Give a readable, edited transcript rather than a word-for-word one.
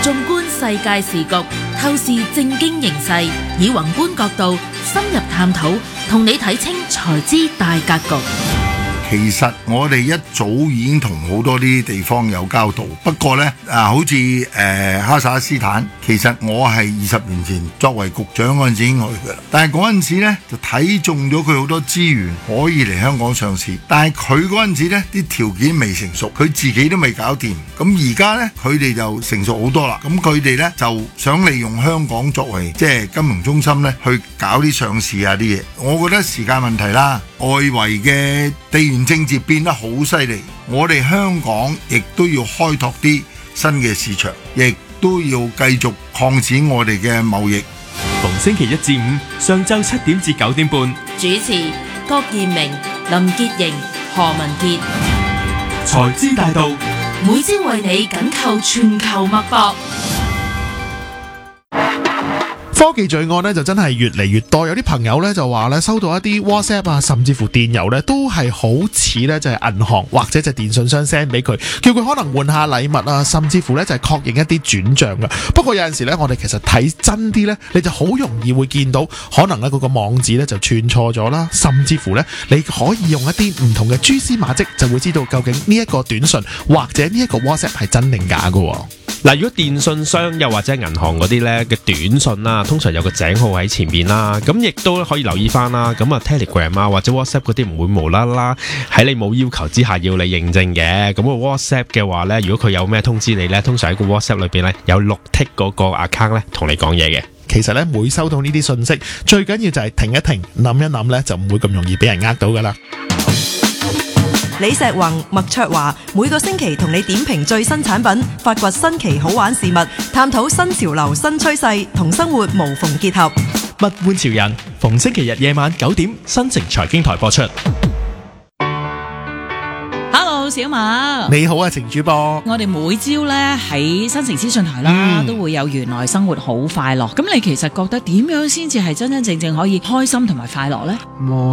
縱觀世界時局，透視政經形勢，以宏觀角度深入探討，同你睇清財資大格局。 其實我哋一早已經同好多啲地方有交道，不過呢，好似哈薩克斯坦，其實我係20年前作為局長嗰陣時已經去嘅啦。但係嗰陣時呢，就睇中咗佢好多資源可以嚟香港上市，但係佢嗰陣時呢啲條件未成熟，佢自己都未搞掂。咁而家呢，佢哋就成熟好多啦。咁佢哋呢，就想利用香港作為即係金融中心呢，去搞啲上市啊啲嘢。我覺得時間問題啦，外圍嘅地緣政治變得好犀利，我哋香港亦都要開拓啲新嘅市場，亦都要繼續擴展我哋嘅貿易。 逢星期一至五上晝7點至9點半， 主持郭建明、林潔瑩、何文傑， 財資大道， 每朝為你緊扣全球脈搏。 科技罪案咧就真係越嚟越多，有啲朋友咧就話咧收到一啲 WhatsApp 啊，甚至乎電郵咧都係好似咧就係銀行或者就電信商 send 俾佢，叫佢可能換下禮物啊，甚至乎咧就係確認一啲轉賬嘅。不過有陣時咧，我哋其實睇真啲咧，你就好容易會見到可能咧嗰個網址咧就串錯咗啦，甚至乎咧你可以用一啲唔同嘅蛛絲馬跡，就會知道究竟呢一個短信或者呢一個 WhatsApp 係真定假㗎。 嗱，如果電信商又或者銀行嗰啲咧嘅短信啦，通常有個井號喺前面啦，咁亦都可以留意翻啦。咁啊 Telegram 啊或者 WhatsApp 嗰啲唔會無啦啦喺你冇要求之下要你認證嘅。咁個 WhatsApp 嘅話咧，如果佢有咩通知你咧，通常喺個 WhatsApp 裏邊咧有綠剔嗰個 account 咧同你講嘢嘅。 其實咧每收到呢啲信息，最緊要就係停一停，諗一諗咧，就唔會咁容易俾人呃到噶啦。 李石宏、麥卓華每個星期同你點評最新產品，發掘新奇好玩事物，探討新潮流新趨勢，同生活無縫結合。 物玩潮人，逢星期日夜晚9點，新城財經台播出。 Hello， 小馬， 你好啊，程主播。 我哋每朝咧喺新城資訊台啦，都會有原來生活好快樂。咁你其實覺得點樣先至係真真正正可以開心同埋快樂呢？